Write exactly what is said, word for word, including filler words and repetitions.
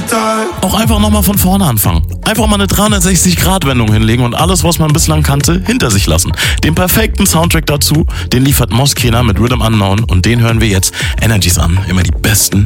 Auch einfach nochmal von vorne anfangen. Einfach mal eine dreihundertsechzig Grad Wendung hinlegen und alles, was man bislang kannte, hinter sich lassen. Den perfekten Soundtrack dazu, den liefert Moskena mit Rhythm Unknown und den hören wir jetzt. Energies an, immer die besten